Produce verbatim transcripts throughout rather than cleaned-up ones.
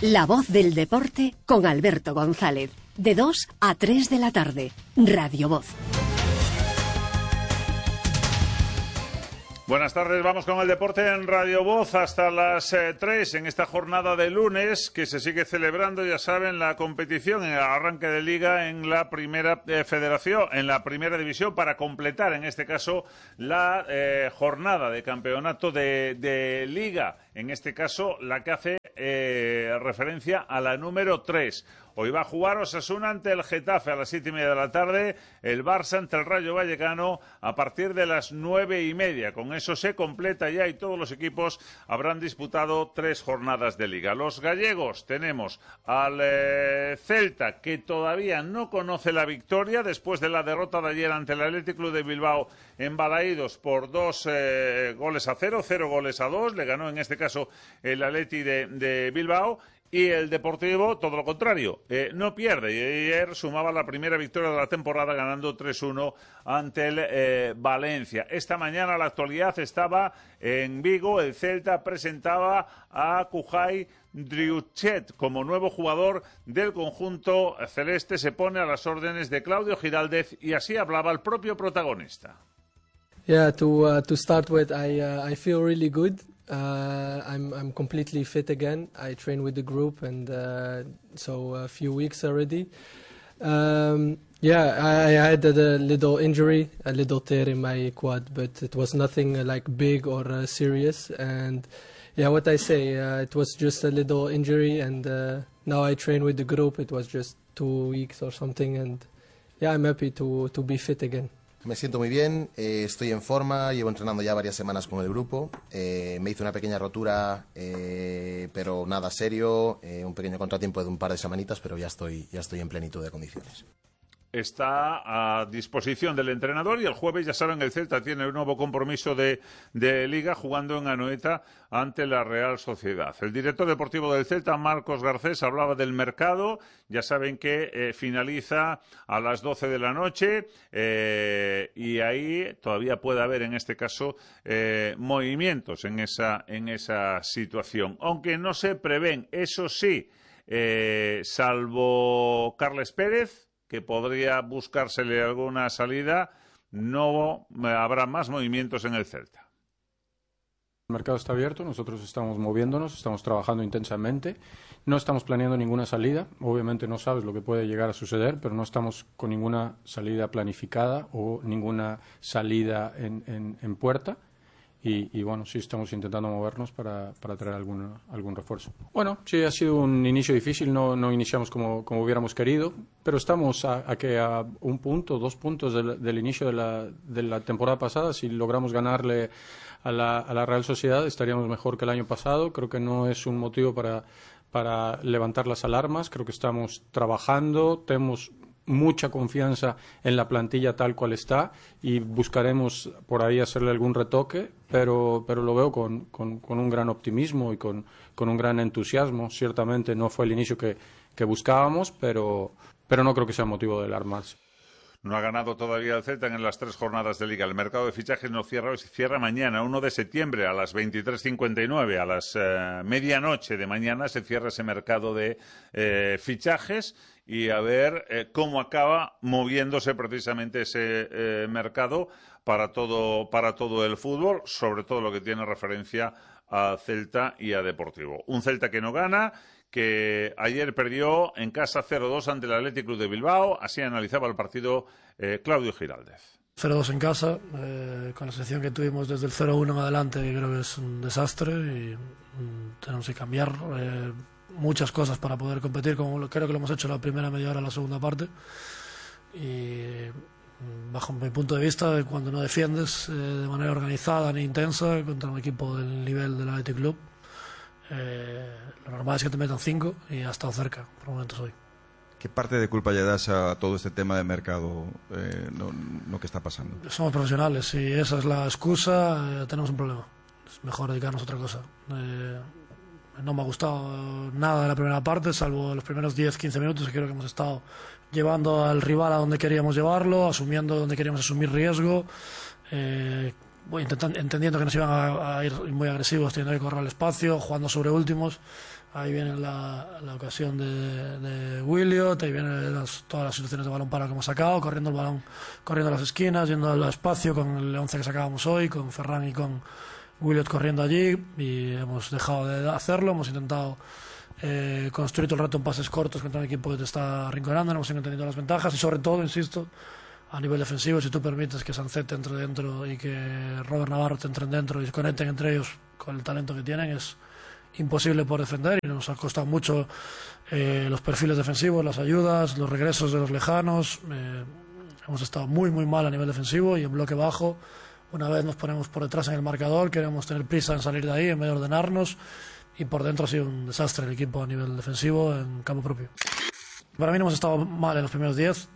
La voz del deporte con Alberto González. De dos a tres de la tarde. Radio Voz. Buenas tardes, vamos con el deporte en Radio Voz hasta las eh, tres en esta jornada de lunes que se sigue celebrando, ya saben, la competición en el arranque de liga en la primera eh, federación, en la primera división, para completar en este caso la eh, jornada de campeonato de, de liga, en este caso la que hace eh, referencia a la número tres. Hoy va a jugar Osasuna ante el Getafe a las siete y media de la tarde, el Barça ante el Rayo Vallecano a partir de las nueve y media. Con eso se completa ya y todos los equipos habrán disputado tres jornadas de liga. Los gallegos tenemos al eh, Celta, que todavía no conoce la victoria después de la derrota de ayer ante el Athletic Club de Bilbao en Balaídos por dos eh, goles a cero, cero goles a dos. Le ganó en este caso el Athletic de, de Bilbao. Y el Deportivo, todo lo contrario, eh, no pierde. Y ayer sumaba la primera victoria de la temporada ganando tres uno ante el eh, Valencia. Esta mañana la actualidad estaba en Vigo. El Celta presentaba a Kujay Driuchet como nuevo jugador del conjunto celeste. Se pone a las órdenes de Claudio Giraldez y así hablaba el propio protagonista. Yeah, to uh, to start with, I uh, I feel really good. Uh, I'm I'm completely fit again. I train with the group, and uh, so a few weeks already. Um, yeah, I, I had a little injury, a little tear in my quad, but it was nothing uh, like big or uh, serious. And yeah, what I say, uh, it was just a little injury, and uh, now I train with the group. It was just two weeks or something, and yeah, I'm happy to to be fit again. Me siento muy bien, eh, estoy en forma, llevo entrenando ya varias semanas con el grupo, eh, me hice una pequeña rotura, eh, pero nada serio, eh, un pequeño contratiempo de un par de semanitas, pero ya estoy, ya estoy en plenitud de condiciones. Está a disposición del entrenador y el jueves, ya saben, el Celta tiene un nuevo compromiso de, de Liga jugando en Anoeta ante la Real Sociedad. El director deportivo del Celta, Marcos Garcés, hablaba del mercado. Ya saben que eh, finaliza a las doce de la noche eh, y ahí todavía puede haber, en este caso, eh, movimientos en esa, en esa situación. Aunque no se prevén, eso sí, eh, salvo Carles Pérez, que podría buscársele alguna salida, no habrá más movimientos en el Celta. El mercado está abierto, nosotros estamos moviéndonos, estamos trabajando intensamente, no estamos planeando ninguna salida, obviamente no sabes lo que puede llegar a suceder, pero no estamos con ninguna salida planificada o ninguna salida en, en, en puerta. Y, y bueno, sí estamos intentando movernos para, para traer algún, algún refuerzo. Bueno, sí ha sido un inicio difícil, no, no iniciamos como, como hubiéramos querido, pero estamos a, a que a un punto, dos puntos del, del inicio de la, de la temporada pasada. Si logramos ganarle a la, a la Real Sociedad estaríamos mejor que el año pasado. Creo que no es un motivo para, para levantar las alarmas, creo que estamos trabajando, tenemos mucha confianza en la plantilla tal cual está y buscaremos por ahí hacerle algún retoque, pero, pero lo veo con, con, con un gran optimismo y con, con un gran entusiasmo. Ciertamente no fue el inicio que, que buscábamos, pero, pero no creo que sea motivo de alarmarse. No ha ganado todavía el Celta en las tres jornadas de Liga. El mercado de fichajes no cierra hoy, cierra mañana, uno de septiembre, a las veintitrés cincuenta y nueve, a las eh, medianoche de mañana se cierra ese mercado de eh, fichajes y a ver eh, cómo acaba moviéndose precisamente ese eh, mercado para todo, para todo el fútbol, sobre todo lo que tiene referencia a Celta y a Deportivo. Un Celta que no gana, que ayer perdió en casa cero dos ante el Athletic Club de Bilbao. Así analizaba el partido eh, Claudio Giraldez. cero dos en casa, eh, con la selección que tuvimos desde el cero uno en adelante, que creo que es un desastre y mm, tenemos que cambiar eh, muchas cosas para poder competir, como lo, creo que lo hemos hecho la primera media hora, la segunda parte. Y bajo mi punto de vista, cuando no defiendes eh, de manera organizada ni intensa contra un equipo del nivel del Athletic Club, Eh, lo normal es que te metan cinco y ha estado cerca por momentos hoy. ¿Qué parte de culpa le das a todo este tema de mercado, eh, no, no que está pasando? Somos profesionales, si esa es la excusa, eh, tenemos un problema. Es mejor dedicarnos a otra cosa. Eh, no me ha gustado nada de la primera parte, salvo los primeros diez quince minutos, que creo que hemos estado llevando al rival a donde queríamos llevarlo, asumiendo donde queríamos asumir riesgo. Eh, voy intentando, entendiendo que nos iban a, a ir muy agresivos, teniendo que correr al espacio, jugando sobre últimos. Ahí viene la, la ocasión de, de Williot, ahí vienen las, todas las situaciones de balón para que hemos sacado, corriendo el balón, corriendo a las esquinas, yendo al espacio con el once que sacábamos hoy, con Ferran y con Williot corriendo allí, y hemos dejado de hacerlo, hemos intentado eh, construir todo el rato en pases cortos contra un equipo que te está arrinconando, no hemos entendido las ventajas y sobre todo, insisto, a nivel defensivo, si tú permites que Sancet entre dentro y que Robert Navarro te entren dentro y se conecten entre ellos con el talento que tienen, es imposible por defender, y nos ha costado mucho eh, los perfiles defensivos, las ayudas, los regresos de los lejanos. Eh, hemos estado muy muy mal a nivel defensivo y en bloque bajo. Una vez nos ponemos por detrás en el marcador, queremos tener prisa en salir de ahí en vez de ordenarnos, y por dentro ha sido un desastre el equipo a nivel defensivo en campo propio. Para mí no hemos estado mal en los primeros diez,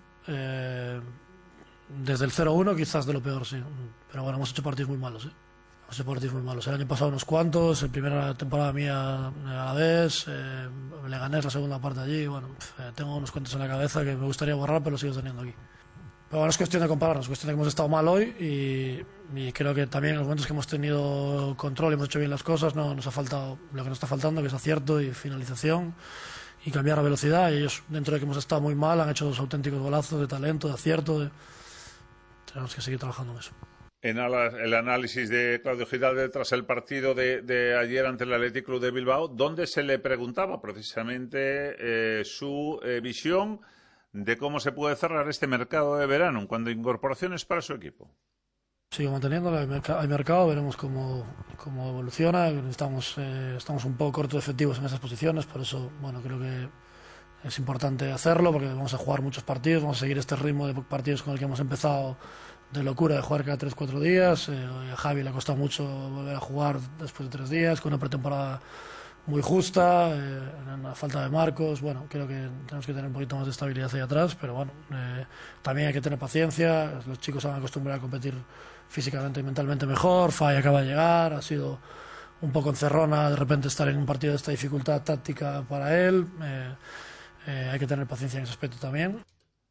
eh, desde el cero uno quizás de lo peor, sí, pero bueno, hemos hecho partidos muy malos, ¿eh? Hemos hecho partidos muy malos. El año pasado unos cuantos, la primera temporada mía a la vez, eh, le gané la segunda parte allí, bueno, eh, tengo unos cuentos en la cabeza que me gustaría borrar, pero los sigo teniendo aquí. Pero bueno, es cuestión de compararnos, es cuestión de que hemos estado mal hoy, y, y creo que también en los momentos que hemos tenido control y hemos hecho bien las cosas, no nos ha faltado lo que nos está faltando, que es acierto y finalización y cambiar la velocidad, y ellos, dentro de que hemos estado muy mal, han hecho dos auténticos golazos de talento, de acierto, de... tenemos que seguir trabajando en eso. En el análisis de Claudio Giraldez tras el partido de, de ayer ante el Athletic Club de Bilbao, donde se le preguntaba precisamente eh, su eh, visión de cómo se puede cerrar este mercado de verano en cuanto a incorporaciones para su equipo. Sigo manteniéndolo, hay, merc- hay mercado, veremos cómo, cómo evoluciona. Estamos, eh, estamos un poco cortos de efectivos en esas posiciones, por eso bueno, creo que es importante hacerlo, porque vamos a jugar muchos partidos, vamos a seguir este ritmo de partidos con el que hemos empezado, de locura, de jugar cada tres cuatro días. Eh, a Javi le ha costado mucho volver a jugar después de tres días, con una pretemporada muy justa, eh, una falta de marcos. Bueno, creo que tenemos que tener un poquito más de estabilidad ahí atrás, pero bueno, eh, también hay que tener paciencia. Los chicos se van a acostumbrar a competir físicamente y mentalmente mejor. Fay acaba de llegar, ha sido un poco encerrona de repente estar en un partido de esta dificultad táctica para él. Eh, eh, hay que tener paciencia en ese aspecto también.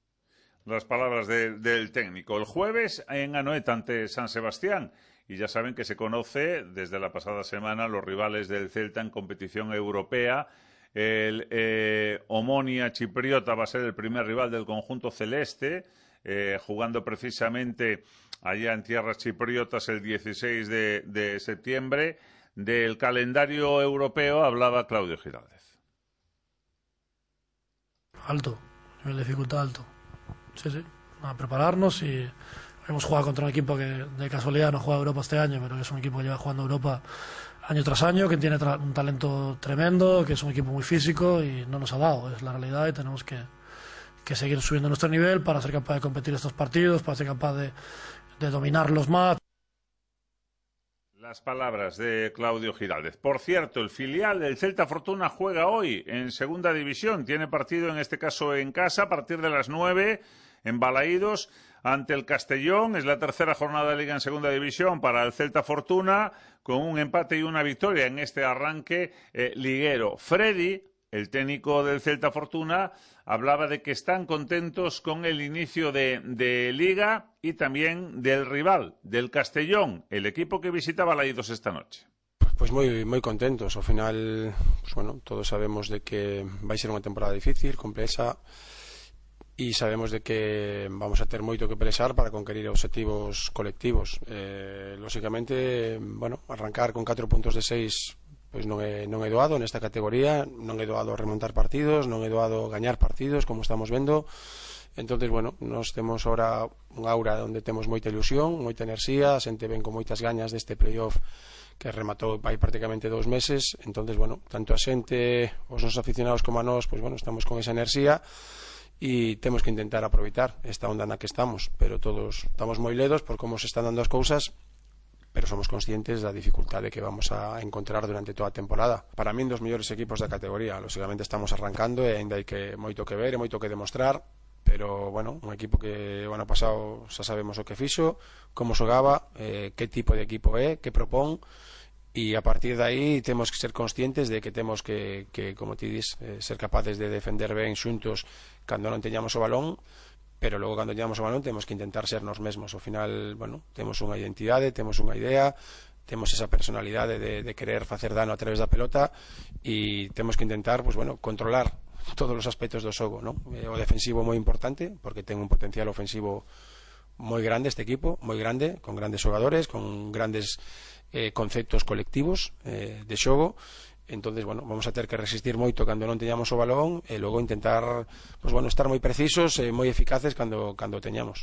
Las palabras de, del técnico. El jueves en Anoeta ante San Sebastián. Y ya saben que se conoce desde la pasada semana los rivales del Celta en competición europea. El eh, Omonia chipriota va a ser el primer rival del conjunto celeste, eh, jugando precisamente allá en tierras chipriotas el dieciséis de, de septiembre. Del calendario europeo hablaba Claudio Giraldez. Alto, nivel de dificultad alto. Sí, sí, a prepararnos, y hemos jugado contra un equipo que de casualidad no juega Europa este año, pero que es un equipo que lleva jugando Europa año tras año, que tiene tra- un talento tremendo, que es un equipo muy físico y no nos ha dado, es la realidad, y tenemos que, que seguir subiendo nuestro nivel para ser capaz de competir estos partidos, para ser capaz de, de dominarlos más. Las palabras de Claudio Giraldez. Por cierto, el filial del Celta Fortuna juega hoy en Segunda División. Tiene partido, en este caso en casa, a partir de las nueve, en Balaídos, ante el Castellón. Es la tercera jornada de Liga en Segunda División para el Celta Fortuna, con un empate y una victoria en este arranque eh, liguero. Freddy, el técnico del Celta Fortuna, hablaba de que están contentos con el inicio de, de Liga y también del rival, del Castellón, el equipo que visita Balaídos esta noche. Pues muy muy contentos. Ao final, pues bueno, todos sabemos de que vai ser unha temporada difícil, complexa, e sabemos de que vamos a ter moito que pelexar para conquerir obxectivos colectivos. Eh, lóxicamente, bueno, arrancar con catro puntos de seis pois non é, non é doado nesta categoría, non é doado remontar partidos, non é doado gañar partidos, como estamos vendo. Entonces, bueno, nós temos ahora un aura onde temos moita ilusión, moita enerxía, a xente ven con moitas gañas deste playoff que rematou hai prácticamente dous meses. Entonces, bueno, tanto a xente, os nosos aficionados como a nós, pois bueno, estamos con esa enerxía e temos que intentar aproveitar esta onda na que estamos, pero todos estamos moi ledos por como se están dando as cousas, pero somos conscientes da dificultade que vamos a encontrar durante toda a temporada. Para min, dos mellores equipos da categoría. Lógicamente estamos arrancando e ainda hai que moito que ver e moito que demostrar, pero, bueno, un equipo que o ano pasado xa sabemos o que fixo, como xogaba, eh, que tipo de equipo é, que propón, e a partir de aí temos que ser conscientes de que temos que, que como ti dis, eh, ser capaces de defender ben xuntos cando non teñamos o balón, pero logo cando llevamos o balón temos que intentar ser nos mesmos. Ao final, bueno, temos unha identidade, temos unha idea, temos esa personalidade de, de querer facer dano a través da pelota e temos que intentar, pues bueno, controlar todos os aspectos do xogo, ¿no? O defensivo moi importante porque ten un potencial ofensivo moi grande este equipo, moi grande, con grandes xogadores, con grandes eh, conceptos colectivos eh, de xogo. Entonces, bueno, vamos a ter que resistir moito cando non teñamos o balón e logo intentar, pues bueno, estar moi precisos e moi eficaces cando cando teñamos.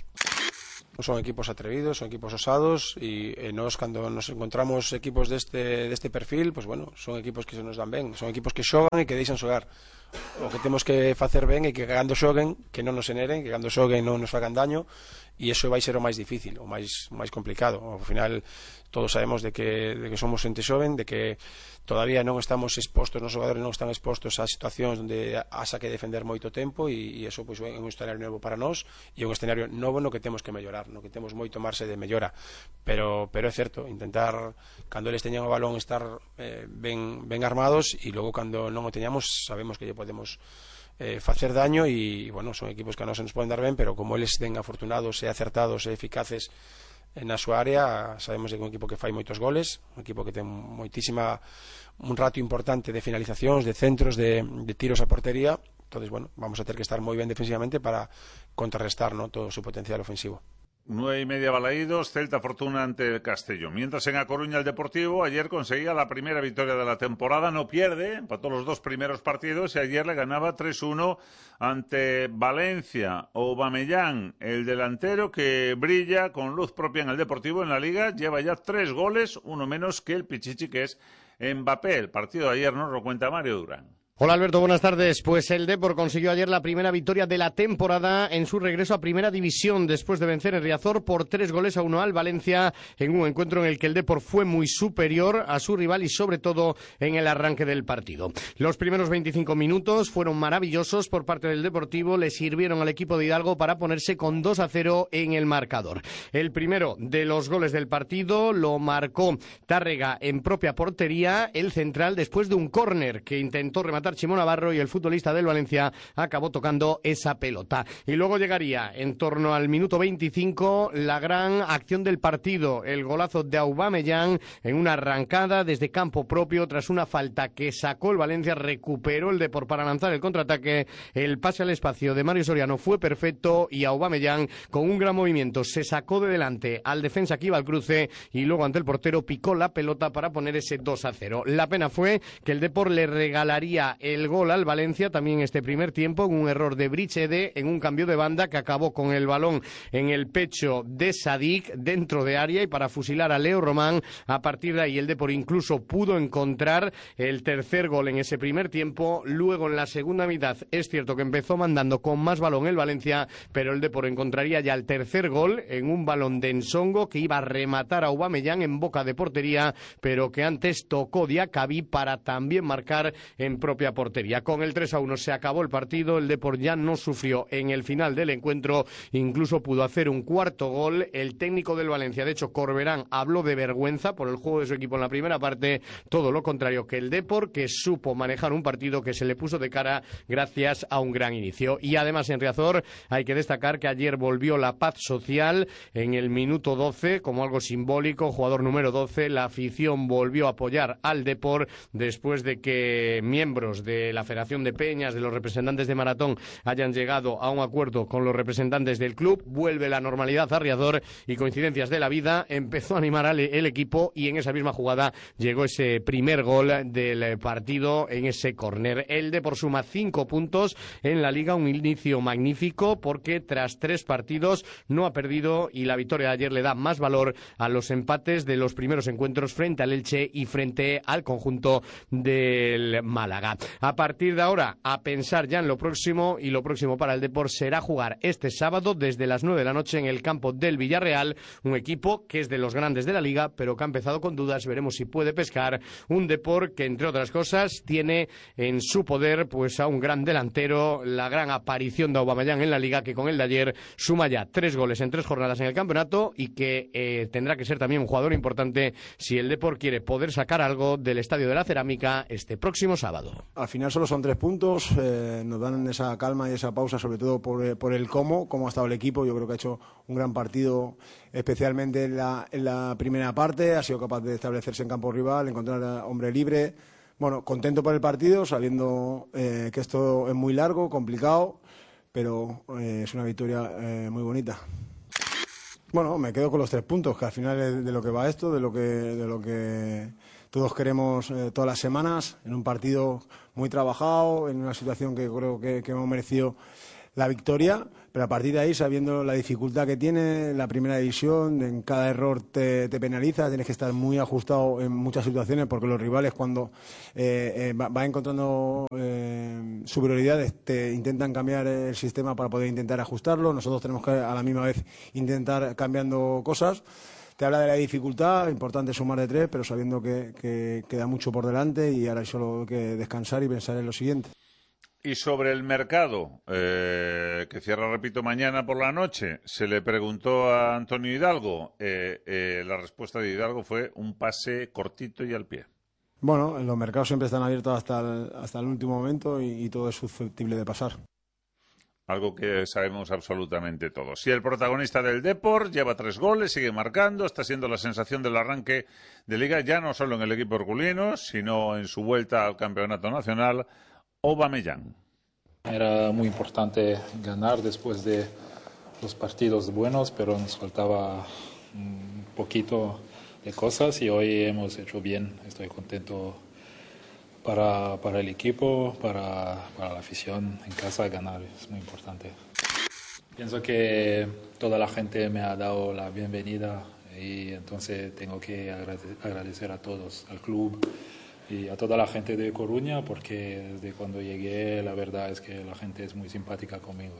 Son equipos atrevidos, son equipos osados e, e nós cando nos encontramos equipos deste deste perfil, pues bueno, son equipos que se nos dan ben, son equipos que xogan e que deixan xogar. O que temos que facer ben é que cando xoguen, que non nos eneren, que cando xoguen non nos fagan daño, e iso vai ser o máis difícil, o máis máis complicado. Ao final todos sabemos de que de que somos xente xoven, de que todavía non estamos expostos, os xogadores non están expostos a situacións onde haxa que defender moito tempo e, e iso pois, é un escenario novo para nós e un escenario novo no que temos que mellorar, no que temos moito marxe de mellora, pero pero é certo, intentar cando eles teñan o balón estar eh, ben, ben armados e logo cando non o teñamos sabemos que lle podemos eh, facer daño e, bueno, son equipos que a nos nos poden dar ben, pero como eles den afortunados e acertados e eficaces na súa área, sabemos que é un equipo que fai moitos goles, un equipo que ten moitísima un ratio importante de finalizacións, de centros, de, de tiros a portería. Entonces, bueno, vamos a ter que estar moi ben defensivamente para contrarrestar, ¿no?, todo o seu potencial ofensivo. Nueve y media Balaídos, Celta Fortuna ante el Castellón. Mientras en A Coruña el Deportivo ayer conseguía la primera victoria de la temporada, no pierde, empató los dos primeros partidos y ayer le ganaba tres uno ante Valencia. Aubameyang, el delantero que brilla con luz propia en el Deportivo en la Liga, lleva ya tres goles, uno menos que el Pichichi, que es Mbappé. El partido de ayer nos lo cuenta Mario Durán. Hola Alberto, buenas tardes. Pues el Depor consiguió ayer la primera victoria de la temporada en su regreso a Primera División después de vencer en Riazor por tres goles a uno al Valencia en un encuentro en el que el Depor fue muy superior a su rival y sobre todo en el arranque del partido. Los primeros veinticinco minutos fueron maravillosos por parte del Deportivo, le sirvieron al equipo de Hidalgo para ponerse con dos a cero en el marcador. El primero de los goles del partido lo marcó Tárrega en propia portería, el central, después de un córner que intentó rematar Chimo Navarro y el futbolista del Valencia acabó tocando esa pelota. Y luego llegaría en torno al minuto veinticinco la gran acción del partido, el golazo de Aubameyang en una arrancada desde campo propio tras una falta que sacó el Valencia, recuperó el Depor para lanzar el contraataque, el pase al espacio de Mario Soriano fue perfecto y Aubameyang con un gran movimiento se sacó de delante al defensa que iba al cruce y luego ante el portero picó la pelota para poner ese dos a cero. La pena fue que el Depor le regalaría el gol al Valencia también este primer tiempo, un error de Brichede en un cambio de banda que acabó con el balón en el pecho de Sadik dentro de área y para fusilar a Leo Román. A partir de ahí el Depor incluso pudo encontrar el tercer gol en ese primer tiempo. Luego en la segunda mitad es cierto que empezó mandando con más balón el Valencia, pero el Depor encontraría ya el tercer gol en un balón de Nsongo que iba a rematar a Aubameyang en boca de portería, pero que antes tocó Diacabí para también marcar en propia portería. Con el tres a uno se acabó el partido, el Depor ya no sufrió en el final del encuentro, incluso pudo hacer un cuarto gol. El técnico del Valencia, de hecho Corberán, habló de vergüenza por el juego de su equipo en la primera parte, todo lo contrario que el Depor, que supo manejar un partido que se le puso de cara gracias a un gran inicio. Y además en Riazor hay que destacar que ayer volvió la paz social en el minuto doce, como algo simbólico, jugador número doce, la afición volvió a apoyar al Depor después de que miembros de la Federación de Peñas, de los representantes de Maratón, hayan llegado a un acuerdo con los representantes del club. Vuelve la normalidad a Riazor y coincidencias de la vida, empezó a animar al el equipo y en esa misma jugada llegó ese primer gol del partido en ese córner. El Depor suma cinco puntos en la Liga, un inicio magnífico porque tras tres partidos no ha perdido y la victoria de ayer le da más valor a los empates de los primeros encuentros frente al Elche y frente al conjunto del Málaga. A partir de ahora, a pensar ya en lo próximo, y lo próximo para el Depor será jugar este sábado desde las nueve de la noche en el campo del Villarreal, un equipo que es de los grandes de la Liga, pero que ha empezado con dudas, veremos si puede pescar, un Depor que, entre otras cosas, tiene en su poder pues a un gran delantero, la gran aparición de Aubameyang en la Liga, que con el de ayer suma ya tres goles en tres jornadas en el campeonato y que eh, tendrá que ser también un jugador importante si el Depor quiere poder sacar algo del Estadio de la Cerámica este próximo sábado. Al final solo son tres puntos, eh, nos dan esa calma y esa pausa, sobre todo por, por el cómo, cómo ha estado el equipo. Yo creo que ha hecho un gran partido, especialmente en la, en la primera parte, ha sido capaz de establecerse en campo rival, encontrar a hombre libre. Bueno, contento por el partido, sabiendo eh, que esto es muy largo, complicado, pero eh, es una victoria eh, muy bonita. Bueno, me quedo con los tres puntos, que al final es de lo que va esto, de lo que, de lo que todos queremos eh, todas las semanas, en un partido muy trabajado, en una situación que creo que, que hemos merecido la victoria, pero a partir de ahí, sabiendo la dificultad que tiene la primera división, en cada error te, te penaliza, tienes que estar muy ajustado en muchas situaciones, porque los rivales cuando eh, eh, va, va encontrando eh, superioridades te intentan cambiar el sistema para poder intentar ajustarlo. Nosotros tenemos que a la misma vez intentar cambiando cosas. Te habla de la dificultad, importante sumar de tres, pero sabiendo que, que queda mucho por delante y ahora hay solo que descansar y pensar en lo siguiente. Y sobre el mercado, eh, que cierra, repito, mañana por la noche, se le preguntó a Antonio Hidalgo. Eh, eh, la respuesta de Hidalgo fue un pase cortito y al pie. Bueno, los mercados siempre están abiertos hasta el, hasta el último momento y, y todo es susceptible de pasar. Algo que sabemos absolutamente todos. Y el protagonista del Depor lleva tres goles, sigue marcando, está siendo la sensación del arranque de Liga, ya no solo en el equipo herculino, sino en su vuelta al campeonato nacional. Aubameyang. Era muy importante ganar después de los partidos buenos, pero nos faltaba un poquito de cosas y hoy hemos hecho bien. Estoy contento para, para el equipo, para, para la afición en casa. Ganar es muy importante. Pienso que toda la gente me ha dado la bienvenida y entonces tengo que agradecer a todos, al club y a toda la gente de Coruña, porque desde cuando llegué la verdad es que la gente es muy simpática conmigo.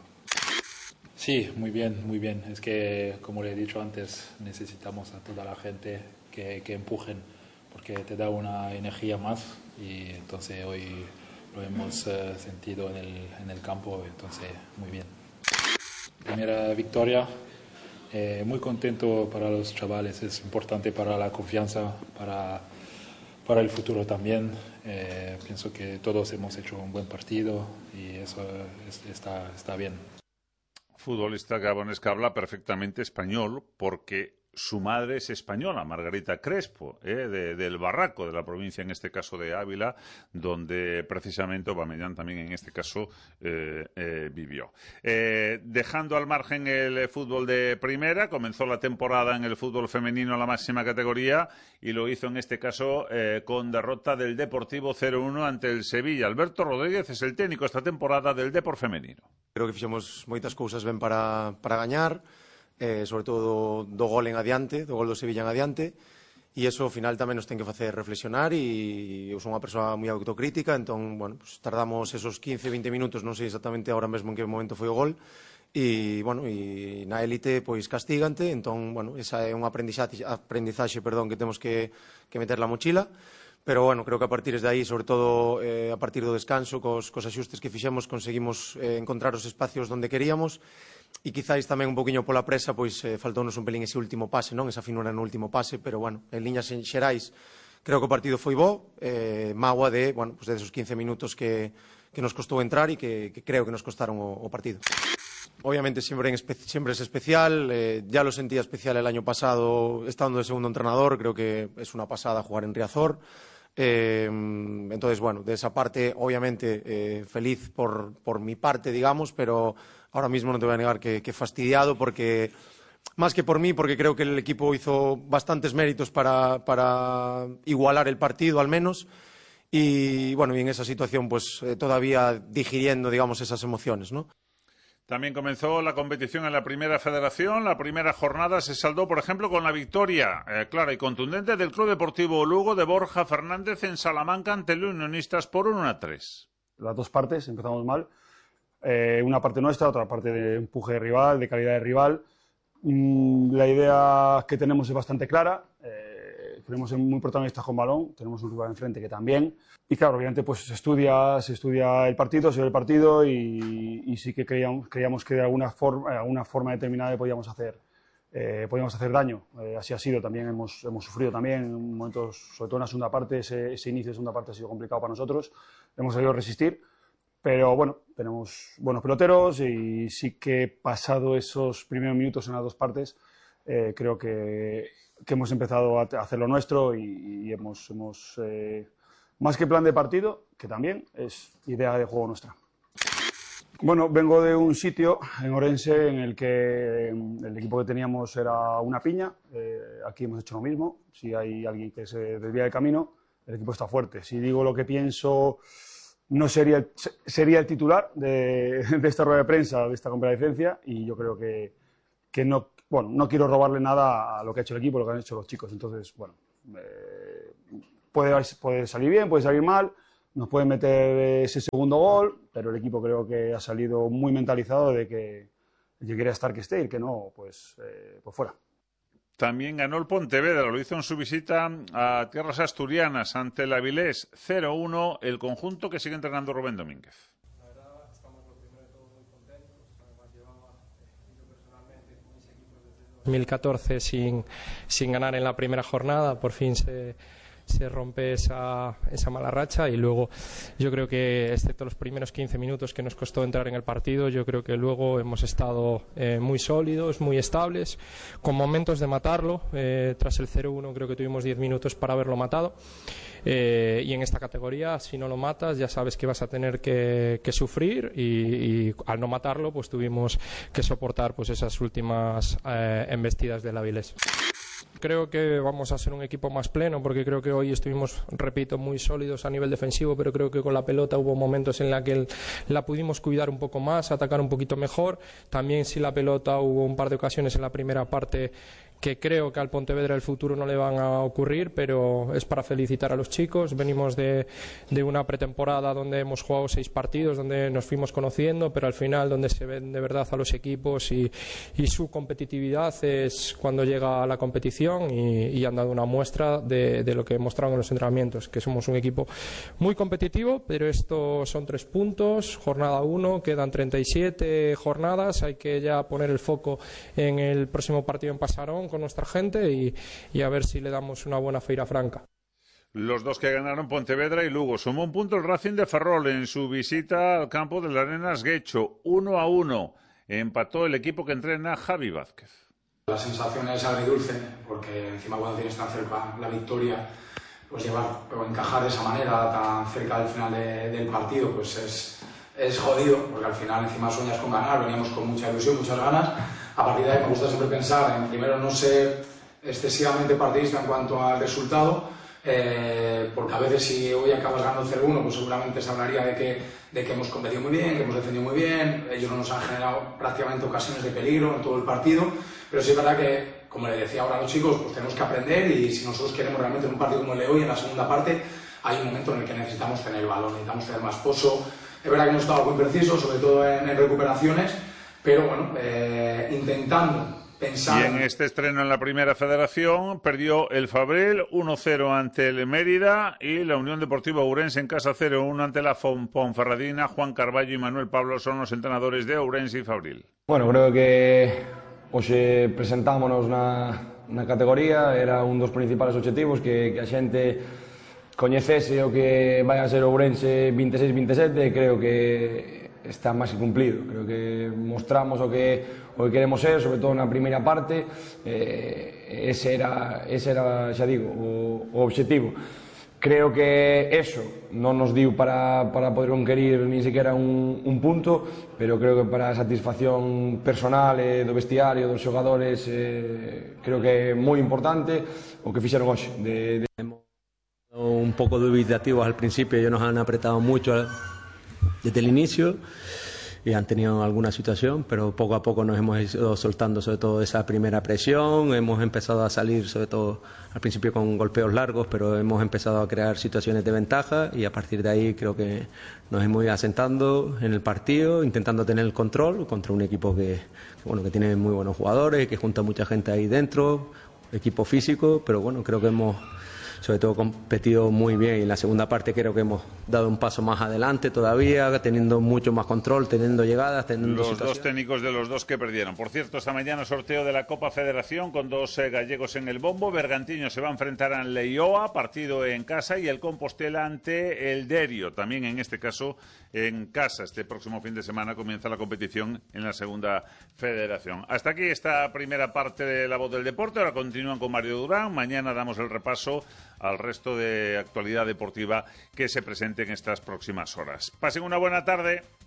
Sí, muy bien, muy bien. Es que, como le he dicho antes, necesitamos a toda la gente que, que empujen, porque te da una energía más y entonces hoy lo hemos eh, sentido en el, en el campo, entonces muy bien. Primera victoria, eh, muy contento para los chavales, es importante para la confianza, para... Para el futuro también, eh, pienso que todos hemos hecho un buen partido y eso es, está, está bien. Futbolista gabonés que habla perfectamente español porque su madre es española, Margarita Crespo, eh, de, del Barraco, de la provincia, en este caso de Ávila, donde precisamente Aubameyang también en este caso eh, eh, vivió. Eh, dejando al margen el eh, fútbol de primera, comenzó la temporada en el fútbol femenino a la máxima categoría y lo hizo en este caso eh, con derrota del Deportivo cero uno ante el Sevilla. Alberto Rodríguez es el técnico esta temporada del Depor femenino. Creo que fixemos moitas cousas ben para, para gañar, Eh, sobre todo do, do gol en adiante, do gol do Sevilla en adiante, e iso ao final tamén nos ten que facer reflexionar e eu son unha persoa moi autocrítica, entón, bueno, pues tardamos esos quince a veinte minutos, non sei exactamente agora mesmo en que momento foi o gol, e, bueno, e na élite, pois, castígante, entón, bueno, esa é unha aprendizaxe, aprendizaxe perdón, que temos que, que meter la mochila, pero, bueno, creo que a partir de aí, sobre todo eh, a partir do descanso, cos, cos axustes que fixemos, conseguimos eh, encontrar os espacios donde queríamos. E quizáis tamén un poquinho pola presa, pois eh, faltounos un pelín ese último pase, non? Esa finura no último pase, pero, bueno, en liñas xerais creo que o partido foi bo, eh, mágoa de, bueno, pues de esos quince minutos que, que nos costou entrar e que, que creo que nos costaron o, o partido. Obviamente siempre, en espe siempre es especial, eh, ya lo sentía especial el año pasado estando de segundo entrenador, creo que es una pasada jugar en Riazor. Eh, entonces, bueno, de esa parte, obviamente, eh, feliz por, por mi parte, digamos, pero ahora mismo no te voy a negar que, que fastidiado porque, más que por mí, porque creo que el equipo hizo bastantes méritos para, para igualar el partido, al menos, y bueno, y en esa situación, pues eh, todavía digiriendo, digamos, esas emociones, ¿no? También comenzó la competición en la Primera Federación. La primera jornada se saldó, por ejemplo, con la victoria eh, clara y contundente del Club Deportivo Lugo de Borja Fernández en Salamanca ante los Unionistas por uno a tres. Las dos partes empezamos mal. Eh, una parte nuestra, otra parte de empuje de rival, de calidad de rival. Mm, la idea que tenemos es bastante clara. Eh, queremos ser muy protagonistas con balón. Tenemos un rival enfrente que también. Y claro, obviamente pues se estudia, se estudia el partido, se ve el partido y, y sí que creíamos, creíamos que de alguna forma, alguna forma determinada podíamos hacer eh, podíamos hacer daño. Eh, así ha sido, también hemos, hemos sufrido también en momentos, sobre todo en la segunda parte, ese, ese inicio de segunda parte ha sido complicado para nosotros, hemos sabido resistir, pero bueno, tenemos buenos peloteros y sí que pasado esos primeros minutos en las dos partes, eh, creo que, que hemos empezado a hacer lo nuestro y, y hemos, hemos eh, más que plan de partido, que también es idea de juego nuestra. Bueno, vengo de un sitio en Ourense en el que el equipo que teníamos era una piña. Eh, aquí hemos hecho lo mismo. Si hay alguien que se desvía del camino, el equipo está fuerte. Si digo lo que pienso, no sería el, sería el titular de, de esta rueda de prensa, de esta comparecencia, y yo creo que, que no, bueno, no quiero robarle nada a lo que ha hecho el equipo, lo que han hecho los chicos. Entonces, bueno, eh, puede, puede salir bien, puede salir mal. Nos pueden meter ese segundo gol, pero el equipo creo que ha salido muy mentalizado de que el que quiera estar que esté y el que no, pues, eh, pues fuera. También ganó el Pontevedra, lo hizo en su visita a tierras asturianas ante el Avilés cero uno, el conjunto que sigue entrenando Rubén Domínguez. La verdad, estamos lo primero de todo muy contentos. Además, llevaba yo personalmente con ese equipo desde dos mil catorce sin, sin ganar en la primera jornada. Por fin se... se rompe esa, esa mala racha y luego yo creo que excepto los primeros quince minutos que nos costó entrar en el partido, yo creo que luego hemos estado eh, muy sólidos, muy estables, con momentos de matarlo. Eh, tras el cero uno creo que tuvimos diez minutos para haberlo matado. Eh, y en esta categoría, si no lo matas, ya sabes que vas a tener que, que sufrir y, y al no matarlo, pues tuvimos que soportar pues esas últimas eh, embestidas del Avilés. Creo que vamos a ser un equipo más pleno porque creo que hoy estuvimos, repito, muy sólidos a nivel defensivo, pero creo que con la pelota hubo momentos en los que la pudimos cuidar un poco más, atacar un poquito mejor. También si la pelota hubo un par de ocasiones en la primera parte que creo que al Pontevedra del futuro no le van a ocurrir, pero es para felicitar a los chicos. Venimos de, de una pretemporada donde hemos jugado seis partidos, donde nos fuimos conociendo, pero al final donde se ven de verdad a los equipos y, y su competitividad es cuando llega a la competición y, y han dado una muestra de, de lo que mostraron en los entrenamientos, que somos un equipo muy competitivo, pero estos son tres puntos, jornada uno, quedan treinta y siete jornadas, hay que ya poner el foco en el próximo partido en Pasarón con nuestra gente y, y a ver si le damos una buena feira franca. Los dos que ganaron, Pontevedra y Lugo. Sumó un punto el Racing de Ferrol en su visita al campo de las Arenas Guecho, uno a uno. Empató el equipo que entrena Javi Vázquez. La sensación es agridulce, porque encima cuando tienes tan cerca la victoria, pues llevar o encajar de esa manera tan cerca del final de, del partido, pues es, es jodido, porque al final encima sueñas con ganar, veníamos con mucha ilusión, muchas ganas. A partir de ahí me gusta siempre pensar en, primero, no ser excesivamente partidista en cuanto al resultado, eh, porque a veces si hoy acabas ganando cero uno, pues seguramente se hablaría de que, de que hemos competido muy bien, que hemos defendido muy bien, ellos no nos han generado prácticamente ocasiones de peligro en todo el partido, pero sí es verdad que, como le decía ahora a los chicos, pues tenemos que aprender y si nosotros queremos realmente en un partido como el de hoy, en la segunda parte, hay un momento en el que necesitamos tener el balón, necesitamos tener más pozo. Es verdad que hemos estado muy precisos, sobre todo en, en recuperaciones, pero bueno, eh, intentando pensar... Y en este estreno en la Primera Federación perdió el Fabril uno cero ante el Mérida y la Unión Deportiva Ourense en casa cero uno ante la Ponferradina. Juan Carballo y Manuel Pablo son los entrenadores de Ourense y Fabril. Bueno, creo que hoxe presentámonos na, na categoría, era un dos principales objetivos, que, que a xente coñecese o que vai a ser Ourense veintiséis veintisiete, creo que está máis que cumplido. Creo que mostramos o que, o que queremos ser, sobre todo na primeira parte, eh, ese era, ese era, xa digo, o, o obxectivo. Creo que eso non nos diu para, para poder conquerir ni sequera un, un punto, pero creo que para a satisfacción personal eh, do vestiario, dos xogadores, eh, creo que é moi importante o que fixeron hoxe. De, de... Un poco dubitativos al principio, ellos nos han apretado mucho desde el inicio y han tenido alguna situación, pero poco a poco nos hemos ido soltando sobre todo esa primera presión, hemos empezado a salir sobre todo al principio con golpeos largos, pero hemos empezado a crear situaciones de ventaja y a partir de ahí creo que nos hemos ido asentando en el partido, intentando tener el control contra un equipo que, que, bueno, que tiene muy buenos jugadores, que junta mucha gente ahí dentro, equipo físico, pero bueno, creo que hemos sobre todo competido muy bien, y en la segunda parte creo que hemos dado un paso más adelante todavía, teniendo mucho más control, teniendo llegadas, teniendo Los situaciones. dos técnicos de los dos que perdieron. Por cierto, esta mañana sorteo de la Copa Federación con dos eh, gallegos en el bombo. Bergantiño se va a enfrentar a Leioa, partido en casa, y el Compostela ante el Derio, también en este caso en casa. Este próximo fin de semana comienza la competición en la segunda federación. Hasta aquí esta primera parte de La Voz del Deporte. Ahora continúan con Mario Durán. Mañana damos el repaso al resto de actualidad deportiva que se presente en estas próximas horas. Pasen una buena tarde.